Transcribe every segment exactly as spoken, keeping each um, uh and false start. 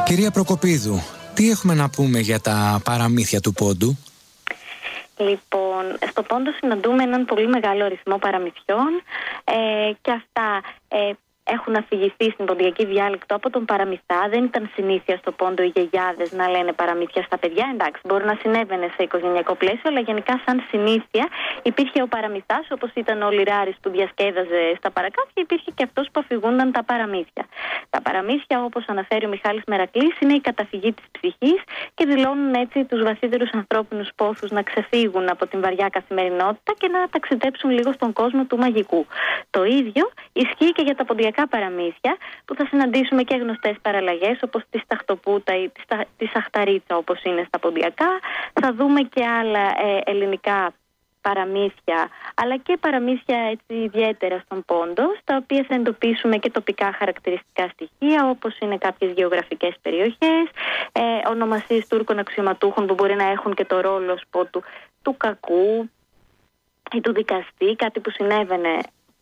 Κυρία Προκοπίδου, τι έχουμε να πούμε για τα παραμύθια του Πόντου? Λοιπόν, στο Πόντο συναντούμε έναν πολύ μεγάλο αριθμό παραμυθιών ε, και αυτά ε, έχουν αφηγηθεί στην ποντιακή διάλεκτο από τον παραμυθά. Δεν ήταν συνήθεια στο Πόντο οι γιαγιάδες να λένε παραμύθια στα παιδιά. Εντάξει, μπορεί να συνέβαινε σε οικογενειακό πλαίσιο, αλλά γενικά σαν συνήθεια υπήρχε ο παραμυθάς, όπως ήταν ο Λιράρης που διασκέδαζε στα παρακάθια, υπήρχε και αυτός που αφηγούνταν τα παραμύθια. Τα παραμύθια, όπως αναφέρει ο Μιχάλης Μερακλής, είναι η καταφυγή της ψυχής και δηλώνουν έτσι τους βαθύτερους ανθρώπινους πόθους να ξεφύγουν από την βαριά καθημερινότητα και να ταξιδέψουν λίγο στον κόσμο του μαγικού. Το ίδιο ισχύει και για τα ποντιακά παραμύθια, που θα συναντήσουμε και γνωστές παραλλαγές όπως τη Σταχτοπούτα ή τη Σαχταρίτσα, όπως είναι στα ποντιακά. Θα δούμε και άλλα ε, ελληνικά παραμύθια, αλλά και παραμύθια έτσι ιδιαίτερα στον Πόντο, στα οποία θα εντοπίσουμε και τοπικά χαρακτηριστικά στοιχεία, όπως είναι κάποιες γεωγραφικές περιοχές, ε, ονομασίες Τούρκων αξιωματούχων που μπορεί να έχουν και το ρόλο σπο, του, του κακού ή του δικαστή, κάτι που συνέβαινε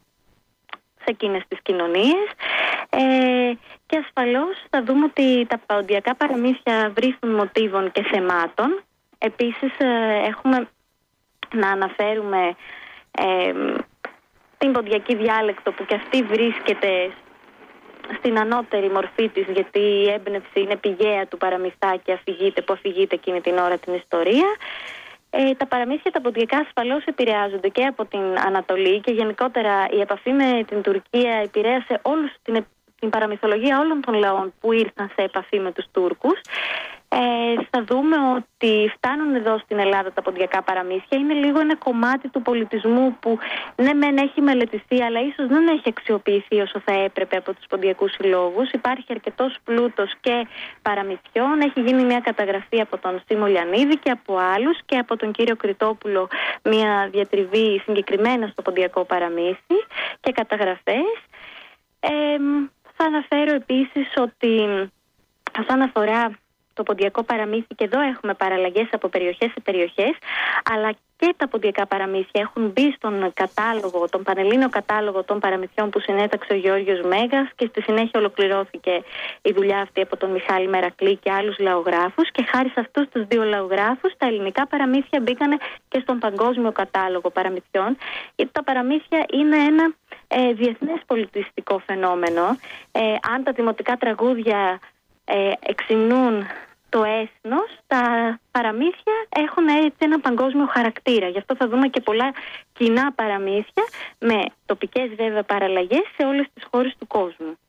σε εκείνες τις κοινωνίες. Ε, και ασφαλώς θα δούμε ότι τα ποντιακά παραμύθια βρίσκουν μοτίβων και θεμάτων. Επίσης ε, έχουμε να αναφέρουμε ε, την ποντιακή διάλεκτο, που και αυτή βρίσκεται στην ανώτερη μορφή της, γιατί η έμπνευση είναι πηγαία του παραμυθά και αφηγείται, που αφηγείται εκείνη την ώρα την ιστορία. Ε, τα παραμύθια τα ποντιακά ασφαλώς επηρεάζονται και από την Ανατολή και γενικότερα η επαφή με την Τουρκία επηρέασε όλους την, την παραμυθολογία όλων των λαών που ήρθαν σε επαφή με τους Τούρκους. Ε, θα δούμε ότι φτάνουν εδώ στην Ελλάδα τα ποντιακά παραμύθια. Είναι λίγο ένα κομμάτι του πολιτισμού που ναι μεν έχει μελετηθεί, αλλά ίσως δεν έχει αξιοποιηθεί όσο θα έπρεπε από τους ποντιακούς συλλόγους. Υπάρχει αρκετός πλούτος και παραμυθιών. Έχει γίνει μια καταγραφή από τον Σίμω Λιανίδη και από άλλους, και από τον κύριο Κρητόπουλο μια διατριβή συγκεκριμένα στο ποντιακό παραμύθι και καταγραφές. Ε, θα αναφέρω επίσης ότι όσον αφορά το ποντιακό παραμύθι, και εδώ έχουμε παραλλαγές από περιοχές σε περιοχές, αλλά και τα ποντιακά παραμύθια έχουν μπει στον κατάλογο, τον πανελλήνιο κατάλογο των παραμυθιών που συνέταξε ο Γεώργιος Μέγας, και στη συνέχεια ολοκληρώθηκε η δουλειά αυτή από τον Μιχάλη Μερακλή και άλλους λαογράφους, και χάρη σε αυτούς τους δύο λαογράφους τα ελληνικά παραμύθια μπήκανε και στον παγκόσμιο κατάλογο παραμυθιών, γιατί τα παραμύθια είναι ένα ε, διεθνές πολιτιστικό φαινόμενο. Ε, αν τα δημοτικά τραγούδια ε, εξυμνούν το έθνος, τα παραμύθια έχουν έτσι ένα παγκόσμιο χαρακτήρα. Γι' αυτό θα δούμε και πολλά κοινά παραμύθια με τοπικές βέβαια παραλλαγές σε όλες τις χώρες του κόσμου.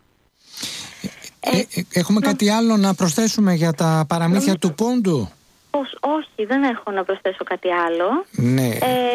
Ε, ε, έχουμε να... κάτι άλλο να προσθέσουμε για τα παραμύθια νομίζω... του Πόντου? Πώς, όχι, δεν έχω να προσθέσω κάτι άλλο. Ναι. Ε,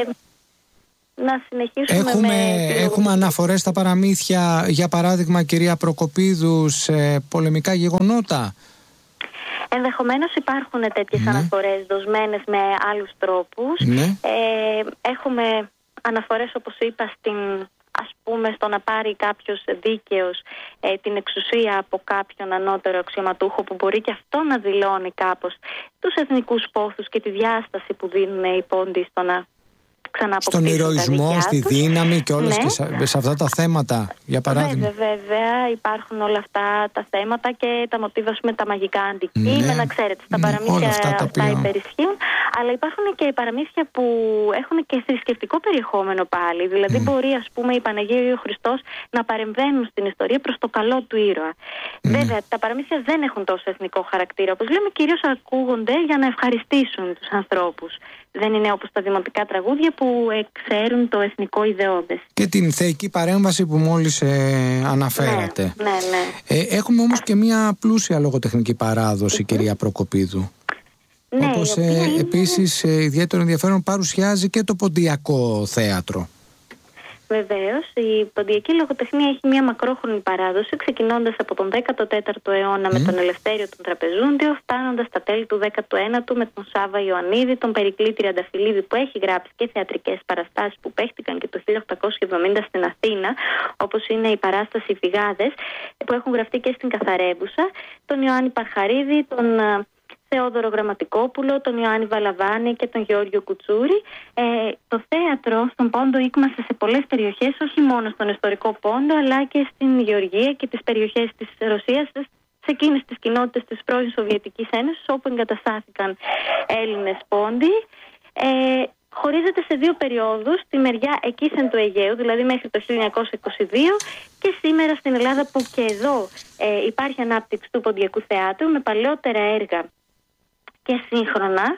να συνεχίσουμε έχουμε, με... Έχουμε αναφορές στα παραμύθια, για παράδειγμα, κυρία Προκοπίδου, σε πολεμικά γεγονότα. Ενδεχομένως υπάρχουν τέτοιες ναι. αναφορές δοσμένες με άλλους τρόπους. Ναι. Ε, έχουμε αναφορές, όπως είπα, στην, ας πούμε, στο να πάρει κάποιος δίκαιος ε, την εξουσία από κάποιον ανώτερο αξιωματούχο, που μπορεί και αυτό να δηλώνει κάπως τους εθνικούς πόθους και τη διάσταση που δίνουν οι πόντοι στο να στον ηρωισμό, στη τους. δύναμη και όλες, ναι. και σε, σε αυτά τα θέματα, για παράδειγμα. Βέβαια, βέβαια, υπάρχουν όλα αυτά τα θέματα και τα μοτίβα με τα μαγικά αντικείμενα, ναι. ξέρετε, στα ναι. παραμύθια αυτά, τα αυτά υπερισχύουν, αλλά υπάρχουν και παραμύθια που έχουν και θρησκευτικό περιεχόμενο πάλι, δηλαδή mm. μπορεί, ας πούμε, η Παναγία ή ο Χριστός να παρεμβαίνουν στην ιστορία προς το καλό του ήρωα. Mm. Βέβαια, τα παραμύθια δεν έχουν τόσο εθνικό χαρακτήρα, όπως λέμε, κυρίως ακούγονται για να ευχαριστήσουν τους ανθρώπους. Δεν είναι όπως τα δημοτικά τραγούδια που ξέρουν το εθνικό ιδεώδες. Και την θεϊκή παρέμβαση που μόλις ε, αναφέρατε. Ναι, ναι, ναι. Ε, έχουμε όμως και μια πλούσια λογοτεχνική παράδοση, mm-hmm. κυρία Προκοπίδου. Ναι, όπως ε, είναι... επίσης ε, ιδιαίτερο ενδιαφέρον παρουσιάζει και το ποντιακό θέατρο. Βεβαίως, η ποντιακή λογοτεχνία έχει μια μακρόχρονη παράδοση, ξεκινώντας από τον δέκατο τέταρτο αιώνα mm. με τον Ελευθέριο τον Τραπεζούντιο, φτάνοντας στα τέλη του δέκατου ένατου με τον Σάβα Ιωαννίδη, τον Περικλή Τριανταφυλλίδη, που έχει γράψει και θεατρικές παραστάσεις που παίχτηκαν και το χίλια οκτακόσια εβδομήντα στην Αθήνα, όπως είναι η παράσταση «Οι Φυγάδες», που έχουν γραφτεί και στην Καθαρέβουσα, τον Ιωάννη Παρχαρίδη, τον Θεόδωρο Γραμματικόπουλο, τον Ιωάννη Βαλαβάνη και τον Γεώργιο Κουτσούρη. Ε, το θέατρο στον Πόντο ήκμασε σε πολλές περιοχές, όχι μόνο στον ιστορικό Πόντο, αλλά και στην Γεωργία και τις περιοχές της Ρωσίας, σε εκείνες τις κοινότητες της πρώην Σοβιετικής Ένωσης όπου εγκαταστάθηκαν Έλληνες πόντοι. Ε, χωρίζεται σε δύο περιόδους, τη μεριά εκείσεν του Αιγαίου, δηλαδή μέχρι το χίλια εννιακόσια είκοσι δύο, και σήμερα στην Ελλάδα, που και εδώ ε, υπάρχει ανάπτυξη του ποντιακού θεάτρου με παλαιότερα έργα και σύγχρονα.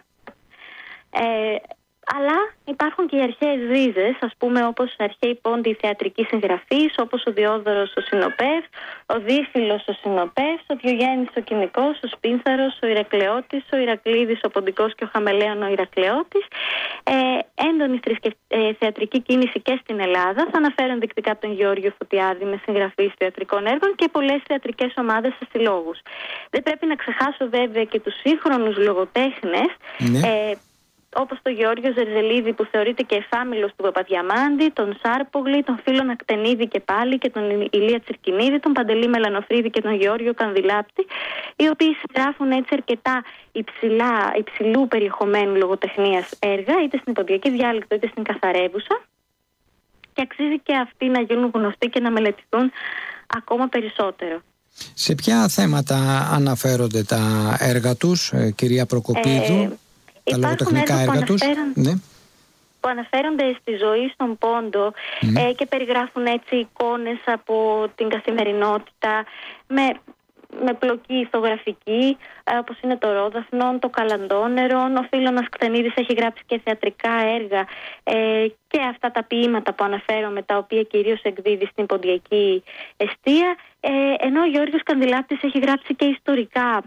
Ε, αλλά υπάρχουν και οι αρχαίες ρίζες, ας πούμε, όπως αρχαίοι πόντοι θεατρικής συγγραφής, όπως ο Διόδωρος ο Συνοπεύς, ο Δίφυλος ο Συνοπεύς, ο Διογέννης ο Κινικός, ο Σπίνθαρος, ο Ηρακλεώτης, ο Ηρακλήδης ο Ποντικός και ο Χαμελέων ο Ηρακλεώτης. Ε, έντονη θρησκευ... ε, θεατρική κίνηση και στην Ελλάδα. Θα αναφέρω ενδεικτικά τον Γεώργιο Φωτιάδη με συγγραφής θεατρικών έργων και πολλές θεατρικές ομάδες σε συλλόγους. Δεν πρέπει να ξεχάσω βέβαια και τους σύγχρονους λογοτέχνες. Ναι. Ε, όπως τον Γεώργιο Ζερζελίδη, που θεωρείται και εφάμιλος του Παπαδιαμάντη, τον Σάρπογλη, τον Φίλον Ακτενίδη και πάλι και τον Ηλία Τσιρκινίδη, τον Παντελή Μελανοφρίδη και τον Γεώργιο Κανδυλάπτη, οι οποίοι συγγράφουν έτσι αρκετά υψηλά, υψηλού περιεχομένου λογοτεχνίας έργα, είτε στην ποντιακή διάλεκτο είτε στην καθαρεύουσα, και αξίζει και αυτοί να γίνουν γνωστοί και να μελετηθούν ακόμα περισσότερο. Σε ποια θέματα αναφέρονται τα έργα τους, κυρία Προκοπίδου? Ε, Τα λογοτεχνικά έργα τους, ναι, που αναφέρονται στη ζωή στον πόντο, ναι, ε, και περιγράφουν έτσι εικόνες από την καθημερινότητα με, με πλοκή ηθογραφική, ε, όπως είναι το Ρόδαφνον, το Καλαντόνερον. Ο Φίλωνας Κτενίδης έχει γράψει και θεατρικά έργα ε, και αυτά τα ποίηματα που αναφέρομαι, τα οποία κυρίως εκδίδει στην ποντιακή εστία, ε, ενώ ο Γεώργιος Κανδυλάπτης έχει γράψει και ιστορικά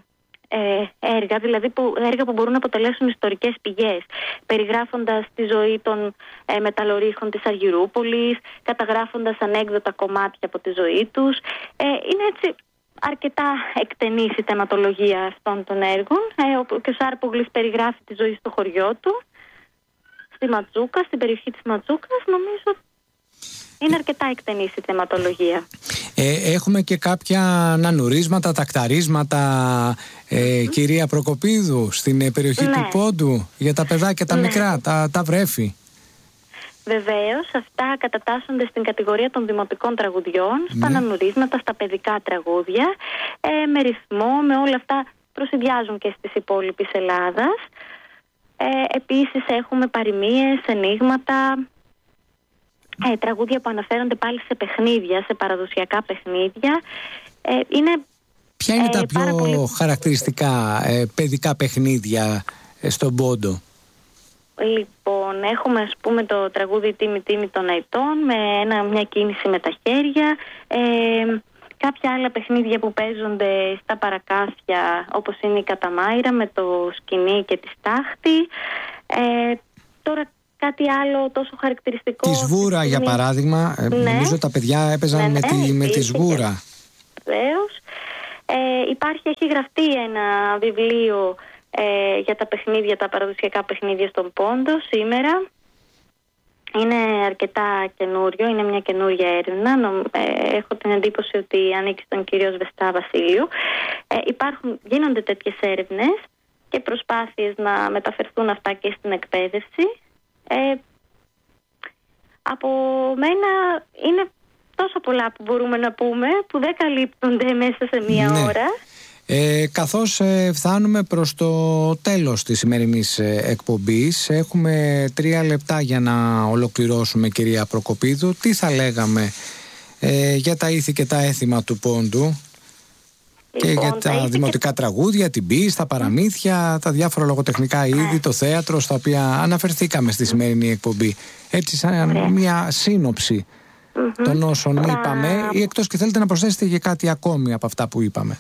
έργα, δηλαδή που, έργα που μπορούν να αποτελέσουν ιστορικές πηγές, περιγράφοντας τη ζωή των ε, μεταλλορύχων της Αργυρούπολης, καταγράφοντας ανέκδοτα κομμάτια από τη ζωή τους. Ε, είναι έτσι αρκετά εκτενής η θεματολογία αυτών των έργων, ε, και ο Σάρπογλης περιγράφει τη ζωή στο χωριό του, στη Ματζούκα, στην περιοχή της Ματζούκας. Νομίζω είναι αρκετά εκτενής η θεματολογία. Ε, έχουμε και κάποια ανανουρίσματα, τακταρίσματα, ε, mm. κυρία Προκοπίδου, στην ε, περιοχή, ναι, του Πόντου, για τα παιδάκια τα, ναι, μικρά, τα, τα βρέφη. Βεβαίως, αυτά κατατάσσονται στην κατηγορία των δημοτικών τραγουδιών, στα, ναι, ανανουρίσματα, στα παιδικά τραγούδια, ε, με ρυθμό, με όλα αυτά προσυδειάζουν και στις υπόλοιπης Ελλάδας. Ε, επίσης έχουμε παροιμίες, ενίγματα, Ε, τραγούδια που αναφέρονται πάλι σε παιχνίδια, σε παραδοσιακά παιχνίδια. Ε, είναι, Ποια είναι ε, τα πιο πολύ... χαρακτηριστικά ε, παιδικά παιχνίδια ε, στον Πόντο? Λοιπόν, έχουμε ας πούμε το τραγούδι «Τίμη Τίμη των Αητών» με ένα, μια κίνηση με τα χέρια. Ε, κάποια άλλα παιχνίδια που παίζονται στα παρακάθια, όπως είναι η Καταμάιρα με το σκηνή και τη στάχτη. Ε, τώρα κάτι άλλο τόσο χαρακτηριστικό. Τη σβούρα, για παράδειγμα. Ναι. Νομίζω τα παιδιά έπαιζαν, ναι, με, τη, ναι, με τη σβούρα. Βεβαίως. Ε, υπάρχει, έχει γραφτεί ένα βιβλίο ε, για τα παιχνίδια, τα παραδοσιακά παιχνίδια στον Πόντο σήμερα. Είναι αρκετά καινούριο, είναι μια καινούρια έρευνα. Ε, έχω την εντύπωση ότι ανήκει στον κύριο Σβεστά Βασίλειου. Ε, υπάρχουν, γίνονται τέτοιες έρευνες και προσπάθειες να μεταφερθούν αυτά και στην εκπαίδευση. Ε, από μένα είναι τόσο πολλά που μπορούμε να πούμε, που δεν καλύπτονται μέσα σε μία, ναι, ώρα. Ε, καθώς ε, φτάνουμε προς το τέλος της σημερινής ε, εκπομπής, έχουμε τρία λεπτά για να ολοκληρώσουμε, κυρία Προκοπίδου. Τι θα λέγαμε ε, για τα ήθη και τα έθιμα του Πόντου? Και λοιπόν, για τα δημοτικά και... τραγούδια, την ποίηση, τα παραμύθια, τα διάφορα λογοτεχνικά είδη, ε. το θέατρο, στα οποία αναφερθήκαμε στη σημερινή εκπομπή. Έτσι, σαν ε. μια σύνοψη mm-hmm. των όσων uh... είπαμε, ή εκτός και θέλετε να προσθέσετε και κάτι ακόμη από αυτά που είπαμε.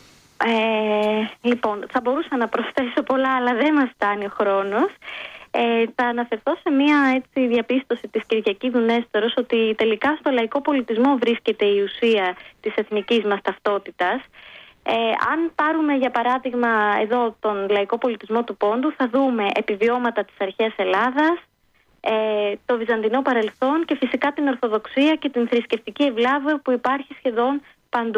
Ε, λοιπόν, θα μπορούσα να προσθέσω πολλά, αλλά δεν μας φτάνει ο χρόνος. Ε, θα αναφερθώ σε μια έτσι διαπίστωση της Κυριακίδου Νέστορος, ότι τελικά στο λαϊκό πολιτισμό βρίσκεται η ουσία της εθνικής μας ταυτότητας. Ε, αν πάρουμε για παράδειγμα εδώ τον λαϊκό πολιτισμό του Πόντου, θα δούμε επιβιώματα της αρχαίας Ελλάδας, ε, το βυζαντινό παρελθόν και φυσικά την Ορθοδοξία και την θρησκευτική ευλάβεια που υπάρχει σχεδόν παντού.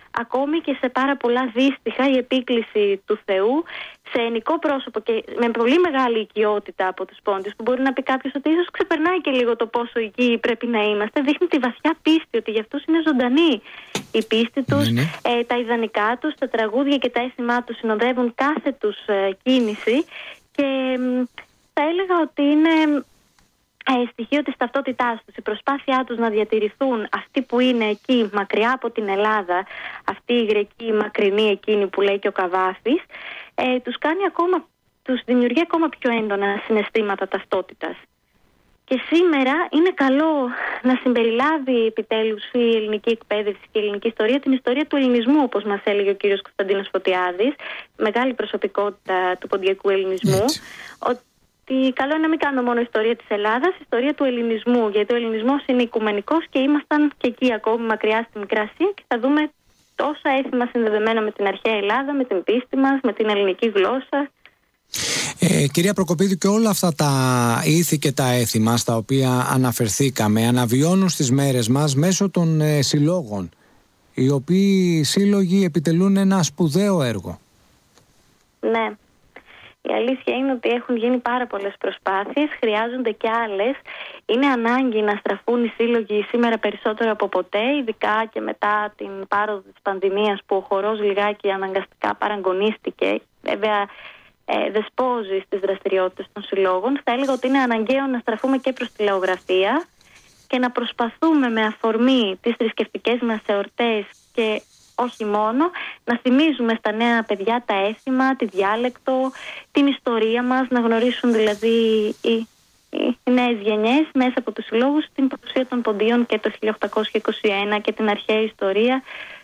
ακόμη και σε πάρα πολλά δύστιχα η επίκληση του Θεού σε ενικό πρόσωπο και με πολύ μεγάλη οικειότητα από τους πόντιους, που μπορεί να πει κάποιος ότι ίσως ξεπερνάει και λίγο το πόσο οικοί πρέπει να είμαστε. Δείχνει τη βαθιά πίστη, ότι για αυτούς είναι ζωντανή η πίστη τους, ναι, ναι. Ε, τα ιδανικά τους, τα τραγούδια και τα αίσθημά τους συνοδεύουν κάθε τους ε, κίνηση, και ε, θα έλεγα ότι είναι ε, στοιχείο της ταυτότητάς τους, η προσπάθειά τους να διατηρηθούν αυτοί που είναι εκεί μακριά από την Ελλάδα, αυτή η γρεκή μακρινή εκείνη που λέει και ο Καβάφης, ε, τους κάνει ακόμα, τους δημιουργεί ακόμα πιο έντονα συναισθήματα ταυτότητας. Και σήμερα είναι καλό να συμπεριλάβει επιτέλους η ελληνική εκπαίδευση και η ελληνική ιστορία την ιστορία του ελληνισμού, όπως μας έλεγε ο κύριος Κωνσταντίνος Φωτιάδης, μεγάλη προσωπικότητα του ποντιακού ελληνισμού, έτσι. Ότι καλό είναι να μην κάνουμε μόνο ιστορία της Ελλάδας, ιστορία του ελληνισμού, γιατί ο ελληνισμός είναι οικουμενικός και ήμασταν και εκεί ακόμη μακριά στη Μικρά Ασία, και θα δούμε τόσα έθιμα συνδεδεμένα με την αρχαία Ελλάδα, με την πίστη μας, με την ελληνική γλώσσα. Ε, κυρία Προκοπίδου, και όλα αυτά τα ήθη και τα έθιμα στα οποία αναφερθήκαμε αναβιώνουν στις μέρες μας μέσω των ε, συλλόγων, οι οποίοι σύλλογοι επιτελούν ένα σπουδαίο έργο. Ναι. Η αλήθεια είναι ότι έχουν γίνει πάρα πολλές προσπάθειες, χρειάζονται και άλλες. Είναι ανάγκη να στραφούν οι σύλλογοι σήμερα περισσότερο από ποτέ, ειδικά και μετά την πάροδο της πανδημίας, που ο χορός λιγάκι αναγκαστικά παραγωνίστηκε. Βέβαια, ε, δεσπόζει στις δραστηριότητες των συλλόγων. Θα έλεγα ότι είναι αναγκαίο να στραφούμε και προς τη λαογραφία και να προσπαθούμε με αφορμή τις θρησκευτικές μας εορτές και όχι μόνο, να θυμίζουμε στα νέα παιδιά τα έθιμα, τη διάλεκτο, την ιστορία μας, να γνωρίσουν δηλαδή οι, οι νέες γενιές μέσα από τους συλλόγους την παρουσία των ποντίων και το χίλια οκτακόσια είκοσι ένα και την αρχαία ιστορία.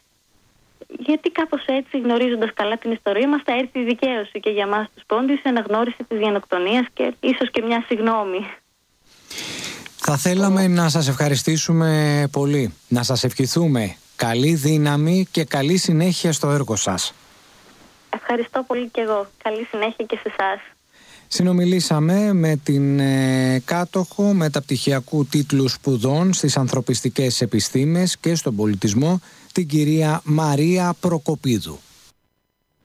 Γιατί κάπως έτσι, γνωρίζοντας καλά την ιστορία μας, θα έρθει η δικαίωση και για μας τους πόντιους, η αναγνώριση της γενοκτονίας και ίσως και μια συγγνώμη. Θα θέλαμε να σας ευχαριστήσουμε πολύ, να σας ευχηθούμε καλή δύναμη και καλή συνέχεια στο έργο σας. Ευχαριστώ πολύ και εγώ. Καλή συνέχεια και σε εσάς. Συνομιλήσαμε με την ε, κάτοχο μεταπτυχιακού τίτλου σπουδών στις ανθρωπιστικές επιστήμες και στον πολιτισμό, την κυρία Μαρία Προκοπίδου.